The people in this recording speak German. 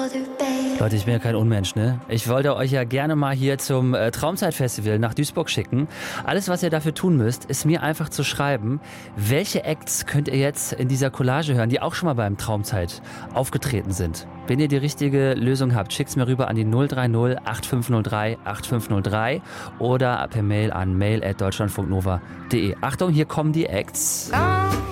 Leute, ich bin ja kein Unmensch, ne? Ich wollte euch ja gerne mal hier zum Traumzeit-Festival nach Duisburg schicken. Alles, was ihr dafür tun müsst, ist mir einfach zu schreiben, welche Acts könnt ihr jetzt in dieser Collage hören, die auch schon mal beim Traumzeit aufgetreten sind. Wenn ihr die richtige Lösung habt, schickt's mir rüber an die 030 8503 8503 oder per Mail an mail@deutschlandfunknova.de. Achtung, hier kommen die Acts.